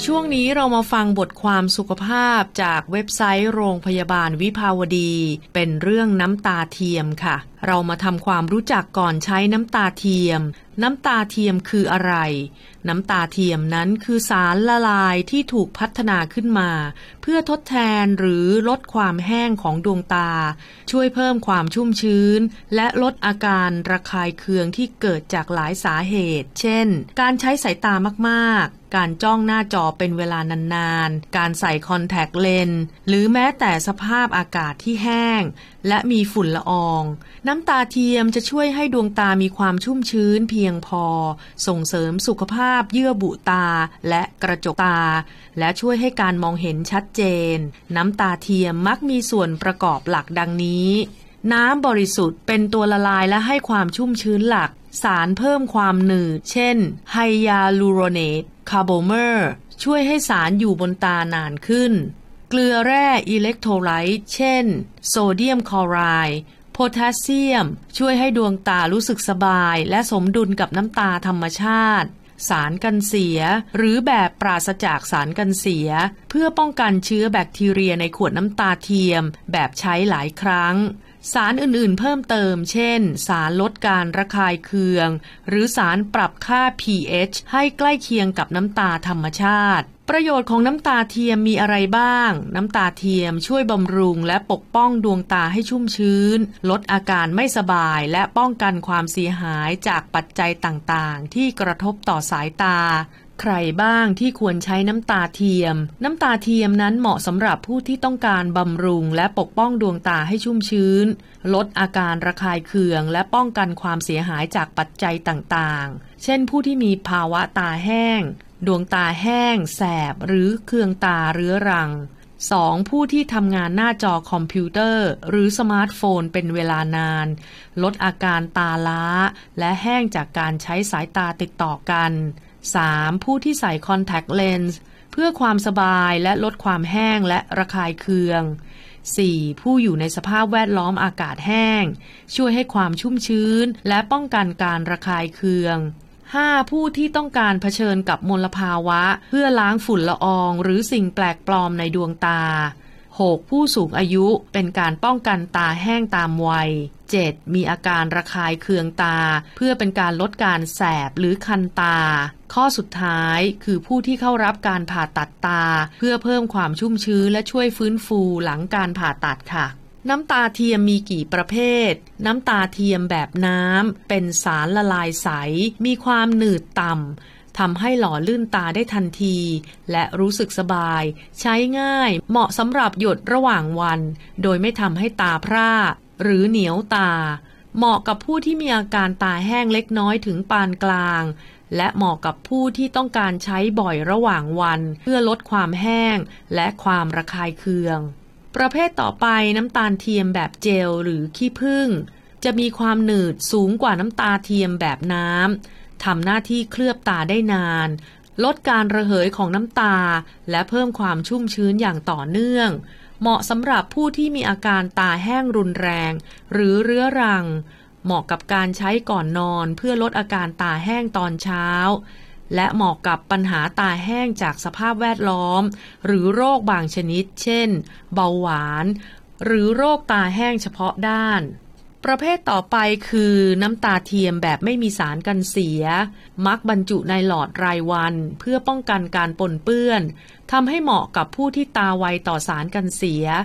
ช่วงนี้เรามาฟังบทความสุขภาพจากเว็บไซต์โรงพยาบาลวิภาวดีเป็นเรื่องน้ำตาเทียมค่ะเรามาทำความรู้จักก่อนใช้น้ำตาเทียมน้ำตาเทียมคืออะไรน้ำตาเทียมนั้นคือสารละลายที่ถูกพัฒนาขึ้นมาเพื่อทดแทนหรือลดความแห้งของดวงตาช่วยเพิ่มความชุ่มชื้นและลดอาการระคายเคืองที่เกิดจากหลายสาเหตุเช่นการใช้สายตามากๆการจ้องหน้าจอเป็นเวลานานๆการใส่คอนแทคเลนส์หรือแม้แต่สภาพอากาศที่แห้งและมีฝุ่นละอองน้ำตาเทียมจะช่วยให้ดวงตามีความชุ่มชื้นเพียงพอส่งเสริมสุขภาพเยื่อบุตาและกระจกตาและช่วยให้การมองเห็นชัดเจนน้ำตาเทียมมักมีส่วนประกอบหลักดังนี้น้ำบริสุทธิ์เป็นตัวละลายและให้ความชุ่มชื้นหลักสารเพิ่มความหนืดเช่นไฮยาลูโรเนตคาร์โบเมอร์ช่วยให้สารอยู่บนตานานขึ้นเกลือแร่อิเล็กโทรไลต์เช่นโซเดียมคลอไรด์โพแทสเซียมช่วยให้ดวงตารู้สึกสบายและสมดุลกับน้ำตาธรรมชาติสารกันเสียหรือแบบปราศจากสารกันเสียเพื่อป้องกันเชื้อแบคทีเรียในขวดน้ำตาเทียมแบบใช้หลายครั้งสารอื่นๆเพิ่มเติมเช่นสารลดการระคายเคืองหรือสารปรับค่า pH ให้ใกล้เคียงกับน้ำตาธรรมชาติประโยชน์ของน้ำตาเทียมมีอะไรบ้างน้ำตาเทียมช่วยบำรุงและปกป้องดวงตาให้ชุ่มชื้นลดอาการไม่สบายและป้องกันความเสียหายจากปัจจัยต่างๆที่กระทบต่อสายตาใครบ้างที่ควรใช้น้ำตาเทียมน้ำตาเทียมนั้นเหมาะสำหรับผู้ที่ต้องการบำรุงและปกป้องดวงตาให้ชุ่มชื้นลดอาการระคายเคืองและป้องกันความเสียหายจากปัจจัยต่างๆเช่นผู้ที่มีภาวะตาแห้งดวงตาแห้งแสบหรือเคืองตาเรื้อรัง 2. ผู้ที่ทำงานหน้าจอคอมพิวเตอร์หรือสมาร์ทโฟนเป็นเวลานานลดอาการตาล้าและแห้งจากการใช้สายตาติดต่อกัน 3. ผู้ที่ใส่คอนแทคเลนส์เพื่อความสบายและลดความแห้งและระคายเคือง 4. ผู้อยู่ในสภาพแวดล้อมอากาศแห้งช่วยให้ความชุ่มชื้นและป้องกันการระคายเคือง 5. ผู้ที่ต้องการเผชิญกับมลภาวะเพื่อล้างฝุ่นละอองหรือสิ่งแปลกปลอมในดวงตา 6. ผู้สูงอายุเป็นการป้องกันตาแห้งตามวัย 7. มีอาการระคายเคืองตาเพื่อเป็นการลดการแสบหรือคันตาข้อสุดท้ายคือผู้ที่เข้ารับการผ่าตัดตาเพื่อเพิ่มความชุ่มชื้นและช่วยฟื้นฟูหลังการผ่าตัดค่ะน้ำตาเทียมมีกี่ประเภทน้ำตาเทียมแบบน้ำเป็นสารละลายใสมีความหนืดต่ำทำให้หล่อลื่นตาได้ทันทีและรู้สึกสบายใช้ง่ายเหมาะสำหรับหยดระหว่างวันโดยไม่ทำให้ตาพร่าหรือเหนียวตาเหมาะกับผู้ที่มีอาการตาแห้งเล็กน้อยถึงปานกลางและเหมาะกับผู้ที่ต้องการใช้บ่อยระหว่างวันเพื่อลดความแห้งและความระคายเคืองประเภทต่อไปน้ำตาลเทียมแบบเจลหรือขี้ผึ้งจะมีความหนืดสูงกว่าน้ำตาเทียมแบบน้ำทำหน้าที่เคลือบตาได้นานลดการระเหยของน้ำตาและเพิ่มความชุ่มชื้นอย่างต่อเนื่องเหมาะสำหรับผู้ที่มีอาการตาแห้งรุนแรงหรือเรื้อรังเหมาะกับการใช้ก่อนนอนเพื่อลดอาการตาแห้งตอนเช้าและเหมาะกับปัญหาตาแห้งจากสภาพแวดล้อมหรือโรคบางชนิดเช่นเบาหวานหรือโรคตาแห้งเฉพาะด้านประเภทต่อไปคือน้ำตาเทียมแบบไม่มีสารกันเสียมักบรรจุในหลอดรายวันเพื่อป้องกันการปนเปื้อนทำให้เหมาะกับผู้ที่ตาไวต่อสารกันเสีย